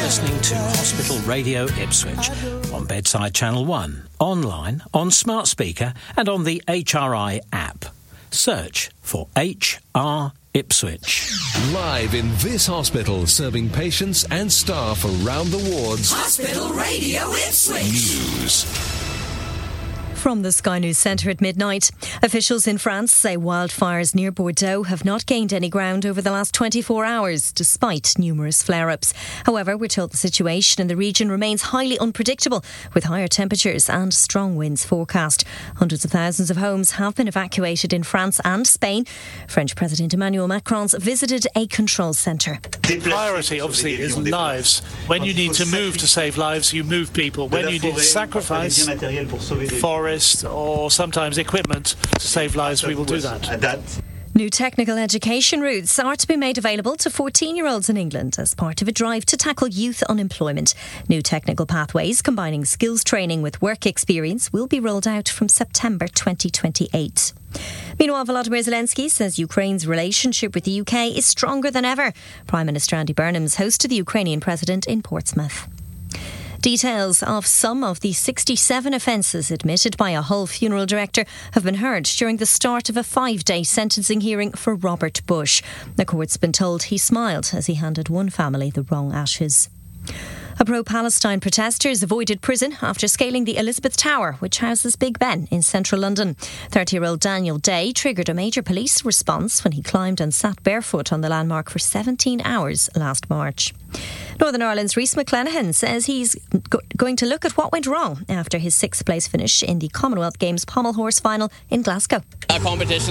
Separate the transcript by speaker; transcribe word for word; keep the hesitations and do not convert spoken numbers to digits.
Speaker 1: listening to Hospital Radio Ipswich on Bedside Channel one, online, on smart speaker and on the H R I app. Search for H R Ipswich.
Speaker 2: Live in this hospital, serving patients and staff around the wards.
Speaker 3: Hospital Radio Ipswich.
Speaker 2: News.
Speaker 4: From the Sky News Centre at midnight, officials in France say wildfires near Bordeaux have not gained any ground over the last twenty-four hours, despite numerous flare-ups. However, we're told the situation in the region remains highly unpredictable, with higher temperatures and strong winds forecast. Hundreds of thousands of homes have been evacuated in France and Spain. French President Emmanuel Macron's visited a control centre.
Speaker 5: The priority, obviously, is lives. When you need to move to save lives, you move people. When you need to sacrifice forests or sometimes equipment to save lives, we will do that.
Speaker 4: New technical education routes are to be made available to fourteen-year-olds in England as part of a drive to tackle youth unemployment. New technical pathways combining skills training with work experience will be rolled out from September twenty twenty-eight. Meanwhile, Volodymyr Zelensky says Ukraine's relationship with the U K is stronger than ever. Prime Minister Andy Burnham's hosted the Ukrainian president in Portsmouth. Details of some of the sixty-seven offences admitted by a Hull funeral director have been heard during the start of a five-day sentencing hearing for Robert Bush. The court's been told he smiled as he handed one family the wrong ashes. A pro-Palestine protesters avoided prison after scaling the Elizabeth Tower, which houses Big Ben in central London. thirty-year-old Daniel Day triggered a major police response when he climbed and sat barefoot on the landmark for seventeen hours last March. Northern Ireland's Rhys McClenaghan says he's go- going to look at what went wrong after his sixth place finish in the Commonwealth Games pommel horse final in Glasgow.
Speaker 6: That competition